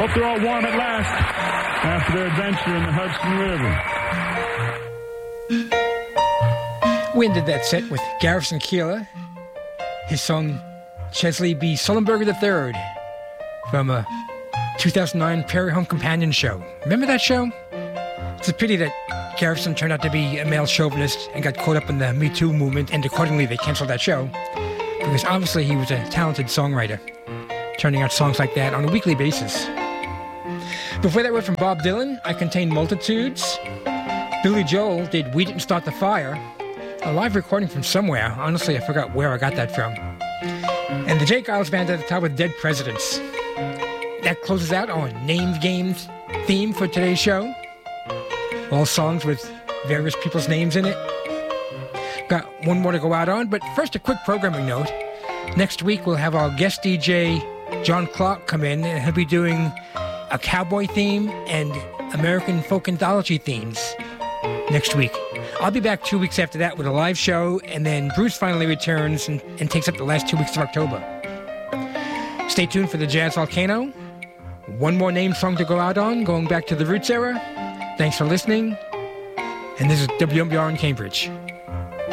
Hope they're all warm at last after their adventure in the Hudson River. We ended that set with Garrison Keillor, his song Chesley B. Sullenberger III from a 2009 Prairie Home Companion show. Remember that show? It's a pity that Garrison turned out to be a male chauvinist and got caught up in the Me Too movement, and accordingly they canceled that show, because obviously he was a talented songwriter, turning out songs like that on a weekly basis. Before that word from Bob Dylan, I Contain Multitudes. Billy Joel did We Didn't Start the Fire, a live recording from somewhere. Honestly, I forgot where I got that from. And the Jake Giles Band at the top with Dead Presidents. That closes out our Named Games theme for today's show. All songs with various people's names in it. Got one more to go out on, but first a quick programming note. Next week we'll have our guest DJ John Clark come in, and he'll be doing a cowboy theme and American folk anthology themes next week. I'll be back 2 weeks after that with a live show, and then Bruce finally returns and takes up the last 2 weeks of October. Stay tuned for the Jazz Volcano. One more name song to go out on, going back to the Roots era. Thanks for listening, and this is WMBR in Cambridge.